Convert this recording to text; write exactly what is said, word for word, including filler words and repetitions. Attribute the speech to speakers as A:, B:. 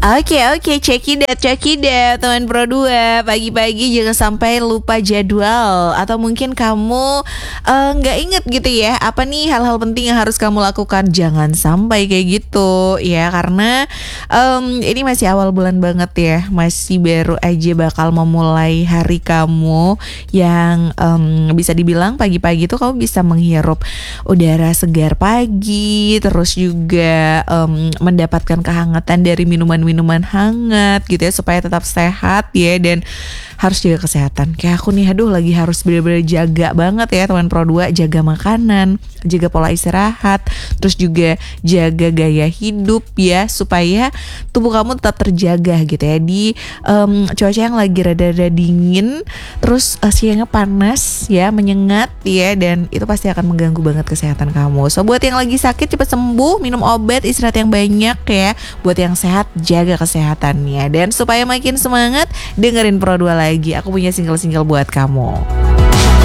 A: Oke oke, check it out, check it out, teman Pro dua. Pagi-pagi jangan sampai lupa jadwal. Atau mungkin kamu eh, nggak inget gitu ya, apa nih hal-hal penting yang harus kamu lakukan. Jangan sampai kayak gitu ya, karena em, ini masih awal bulan banget ya. Masih baru aja bakal memulai hari kamu yang em, bisa dibilang pagi-pagi tuh kamu bisa menghirup udara segar pagi. Terus juga em, mendapatkan kehangatan dari minuman-minuman hangat gitu ya, supaya tetap sehat ya, dan harus jaga kesehatan. Kayak aku nih, aduh lagi harus bener-bener jaga banget ya teman Pro dua, jaga makanan, jaga pola istirahat, terus juga jaga gaya hidup ya, supaya tubuh kamu tetap terjaga gitu ya di em, cuaca yang lagi rada-rada dingin, terus uh, siangnya panas ya, menyengat ya, dan itu pasti akan mengganggu banget kesehatan kamu. So buat yang lagi sakit cepat sembuh, minum obat, istirahat yang banyak ya. Buat yang sehat jaga kesehatannya, dan supaya makin semangat dengerin Pro dua lagi. Aku punya single-single buat kamu.